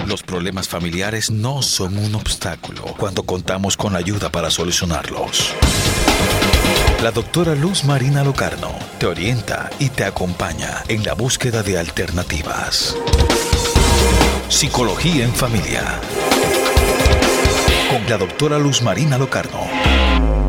Los problemas familiares no son un obstáculo cuando contamos con la ayuda para solucionarlos. La doctora Luz Marina Locarno te orienta y te acompaña en la búsqueda de alternativas. Psicología en Familia. Con la doctora Luz Marina Locarno.